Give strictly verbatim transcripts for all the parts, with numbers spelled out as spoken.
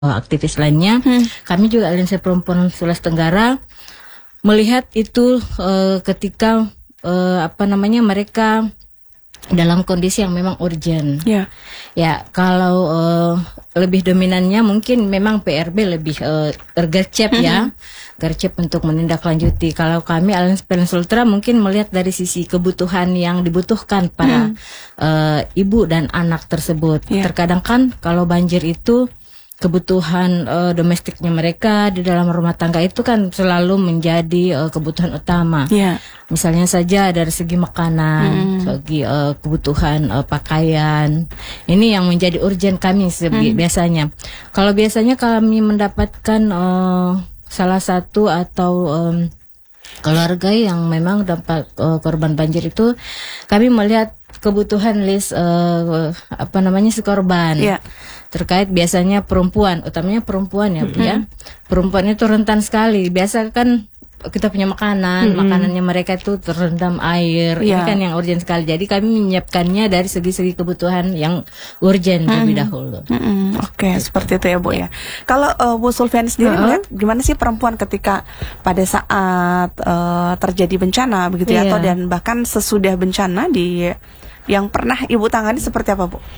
aktivis lainnya, hmm. kami juga Aliansi Perempuan Sulawesi Tenggara melihat itu uh, ketika uh, apa namanya mereka dalam kondisi yang memang urgent. Yeah. Ya, kalau uh, lebih dominannya mungkin memang P R B lebih uh, gercep mm-hmm. ya, gercep untuk menindaklanjuti. Kalau kami Aliansi Perempuan Sultra mungkin melihat dari sisi kebutuhan yang dibutuhkan para mm. uh, ibu dan anak tersebut. Yeah. Terkadang kan kalau banjir itu kebutuhan uh, domestiknya mereka di dalam rumah tangga itu kan selalu menjadi uh, kebutuhan utama. Yeah. Misalnya saja dari segi makanan, mm. segi uh, kebutuhan uh, pakaian. Ini yang menjadi urgent kami mm. biasanya. Kalau biasanya kami mendapatkan uh, salah satu atau um, keluarga yang memang dampak uh, korban banjir itu, kami melihat kebutuhan list uh, apa namanya si korban. Yeah. Terkait biasanya perempuan, utamanya perempuan ya, Bu, mm-hmm. ya. Perempuan itu rentan sekali. Biasa kan kita punya makanan, mm-hmm. makanannya mereka itu terendam air. Yeah. Ini kan yang urgent sekali. Jadi kami menyiapkannya dari segi-segi kebutuhan yang urgent mm-hmm. terlebih dahulu. Mm-hmm. Oke, okay, seperti itu ya, Bu ya. Kalau uh, Bu Sulfiani sendiri uh-huh. melihat gimana sih perempuan ketika pada saat uh, terjadi bencana begitu ya, yeah. atau dan bahkan sesudah bencana di yang pernah Ibu tangani seperti apa, Bu?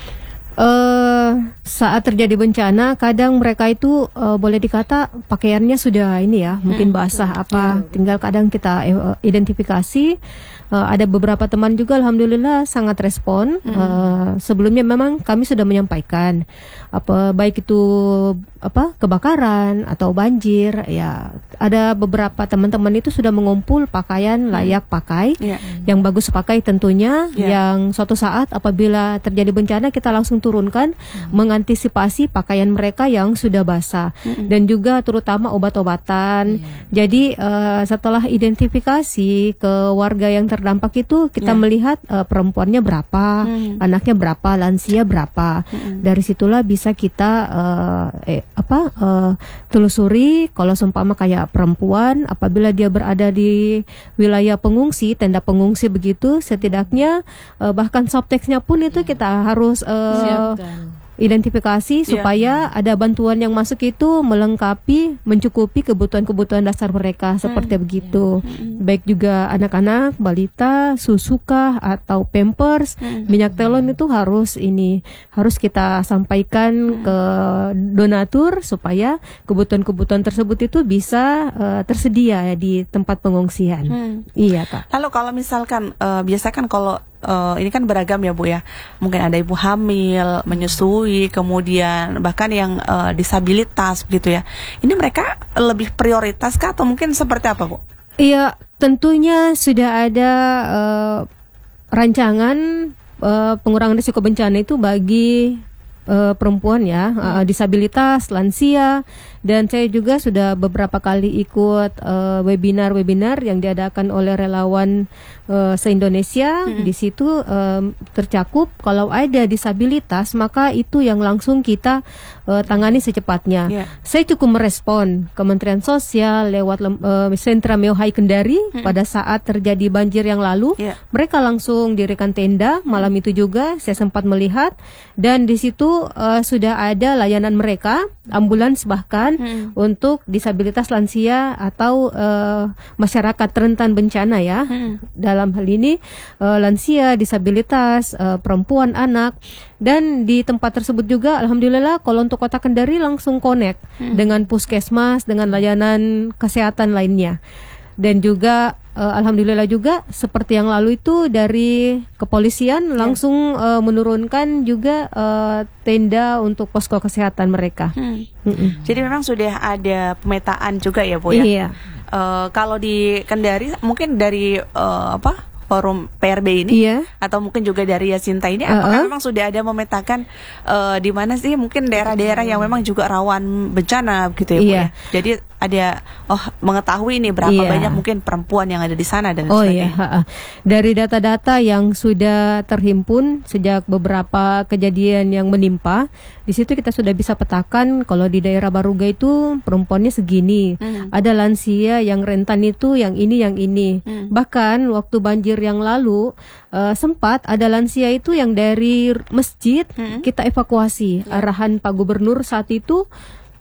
Uh, saat terjadi bencana, kadang mereka itu uh, boleh dikata pakaiannya sudah ini ya, mungkin basah apa, tinggal kadang kita uh, identifikasi. Uh, ada beberapa teman juga, alhamdulillah sangat respon. Uh, sebelumnya memang kami sudah menyampaikan apa baik itu apa kebakaran atau banjir, ya ada beberapa teman-teman itu sudah mengumpul pakaian layak pakai, yeah. yang bagus pakai tentunya, yeah. yang suatu saat apabila terjadi bencana kita langsung turunkan mm. mengantisipasi pakaian mereka yang sudah basah mm-hmm. dan juga terutama obat-obatan. Yeah. Jadi uh, setelah identifikasi ke warga yang terdampak itu kita yeah. melihat uh, perempuannya berapa, mm. anaknya berapa, lansia berapa. Mm. Dari situlah bisa kita uh, eh, apa uh, telusuri kalau seumpama kayak perempuan apabila dia berada di wilayah pengungsi, tenda pengungsi begitu, setidaknya uh, bahkan subteksnya pun itu kita harus uh, identifikasi supaya yeah. ada bantuan yang masuk itu melengkapi, mencukupi kebutuhan-kebutuhan dasar mereka seperti hmm. begitu. Hmm. Baik juga anak-anak, balita, susukah atau pampers, hmm. minyak telon itu harus ini harus kita sampaikan hmm. ke donatur supaya kebutuhan-kebutuhan tersebut itu bisa uh, tersedia ya di tempat pengungsian. Hmm. Iya, Kak. Lalu kalau misalkan uh, biasa kan kalau Uh, ini kan beragam ya, Bu ya. Mungkin ada ibu hamil, menyusui, kemudian bahkan yang uh, disabilitas begitu ya. Ini mereka lebih prioritas kah atau mungkin seperti apa, Bu? Iya, tentunya sudah ada uh, rancangan uh, pengurangan risiko bencana itu bagi uh, perempuan ya, uh, disabilitas, lansia. Dan saya juga sudah beberapa kali ikut uh, webinar-webinar yang diadakan oleh relawan uh, se-Indonesia. Mm-hmm. Di situ um, tercakup kalau ada disabilitas maka itu yang langsung kita uh, tangani secepatnya. Yeah. Saya cukup merespon Kementerian Sosial lewat uh, sentra Meo-Hai Kendari mm-hmm. pada saat terjadi banjir yang lalu. Yeah. Mereka langsung dirikan tenda malam itu juga saya sempat melihat dan di situ uh, sudah ada layanan mereka, ambulans bahkan Hmm. untuk disabilitas lansia atau uh, masyarakat rentan bencana ya. Hmm. Dalam hal ini uh, lansia, disabilitas, uh, perempuan, anak. Dan di tempat tersebut juga alhamdulillah kalau untuk Kota Kendari langsung connect hmm. dengan puskesmas, dengan layanan kesehatan lainnya. Dan juga uh, alhamdulillah juga seperti yang lalu itu dari kepolisian yeah. langsung uh, menurunkan juga uh, tenda untuk posko kesehatan mereka. Hmm. Jadi memang sudah ada pemetaan juga ya, Bu ya. Iya. Uh, kalau di Kendari mungkin dari uh, apa? Forum P R B ini iya. atau mungkin juga dari Yasinta ini uh-uh. apakah memang sudah ada memetakan uh, di mana sih mungkin daerah-daerah yang memang juga rawan bencana gitu ya, Bu iya. ya. Jadi ada oh mengetahui nih berapa iya. banyak mungkin perempuan yang ada di sana dan oh, sebagainya. Iya. Dari data-data yang sudah terhimpun sejak beberapa kejadian yang menimpa, di situ kita sudah bisa petakan kalau di daerah Baruga itu perempuannya segini. Hmm. Ada lansia yang rentan itu yang ini yang ini. Hmm. Bahkan waktu banjir yang lalu uh, sempat ada lansia itu yang dari masjid hmm. kita evakuasi. Yeah. Arahan Pak Gubernur saat itu